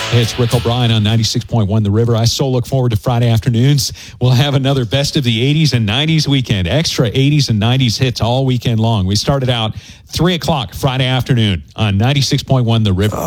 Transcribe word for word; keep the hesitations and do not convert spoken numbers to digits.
Hey, it's Rick O'Brien on ninety-six point one The River. I so look forward to Friday afternoons. We'll have another best of the eighties and nineties weekend. Extra eighties and nineties hits all weekend long. We started out three o'clock Friday afternoon on ninety-six point one The River.